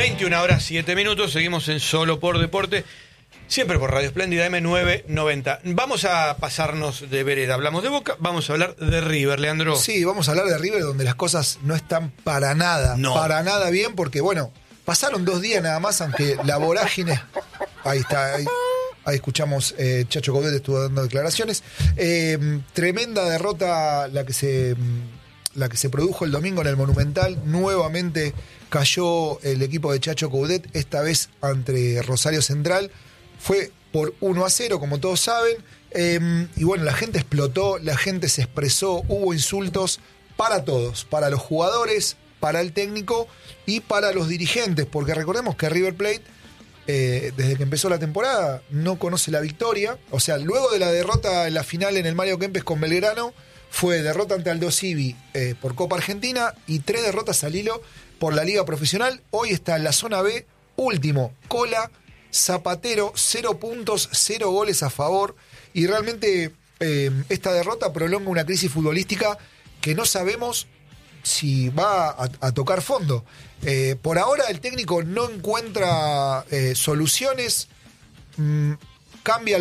21 horas 7 minutos, seguimos en Solo por Deporte, siempre por Radio Espléndida M990. Vamos a pasarnos de vereda, hablamos de Boca, vamos a hablar de River, Leandro. Sí, vamos a hablar de River, donde las cosas no están para nada bien, porque bueno, pasaron 2 días nada más, aunque la vorágine... Ahí está, ahí escuchamos, Chacho Coudet estuvo dando declaraciones. Tremenda derrota la que se produjo el domingo en el Monumental. Nuevamente cayó el equipo de Chacho Coudet, esta vez ante Rosario Central. Fue por 1-0, como todos saben. Y bueno, la gente explotó, la gente se expresó, hubo insultos para todos, para los jugadores, para el técnico y para los dirigentes, porque recordemos que River Plate, desde que empezó la temporada, no conoce la victoria. O sea, luego de la derrota en la final en el Mario Kempes con Belgrano, fue derrota ante Aldo Civi por Copa Argentina y 3 derrotas al hilo por la Liga Profesional. Hoy está en la zona B, último, cola, Zapatero, 0 puntos, 0 goles a favor. Y realmente esta derrota prolonga una crisis futbolística que no sabemos si va a tocar fondo. Por ahora el técnico no encuentra soluciones, cambia